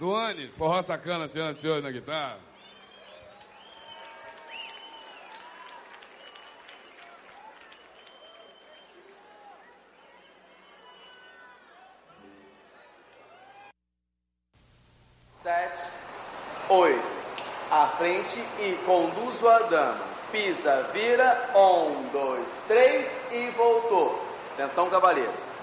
Duane, forró sacana, senhoras e senhores, na guitarra. Sete, 8. À frente e conduzo a dama. Pisa, vira, 1, 2, 3 e voltou. Atenção, cavaleiros.